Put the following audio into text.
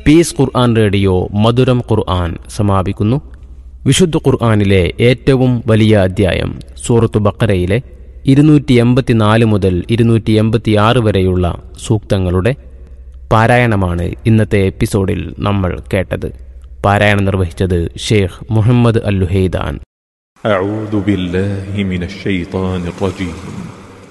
Piece ഖുർആൻ radio മധുരം ഖുർആൻ സമാപിക്കുന്നു. വിശുദ്ധ ഖുർആനിലെ ഏറ്റവും വലിയ അധ്യായം സൂറത്തു ബഖറയിലെ 284 മുതൽ 286 വരെയുള്ള സൂക്തങ്ങളുടെ പാരായണമാണ് ഇന്നത്തെ എപ്പിസോഡിൽ നമ്മൾ കേട്ടത്. പാരായണം നിർവഹിച്ചത് ഷെയ്ഖ് മുഹമ്മദ് അൽ ലുഹൈദാൻ. أعوذ بالله من الشيطان الرجيم